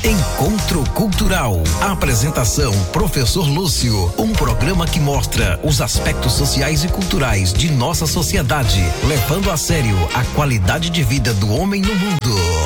Encontro Cultural. Apresentação: Professor Lúcio. Um programa que mostra os aspectos sociais e culturais de nossa sociedade, levando a sério a qualidade de vida do homem no mundo.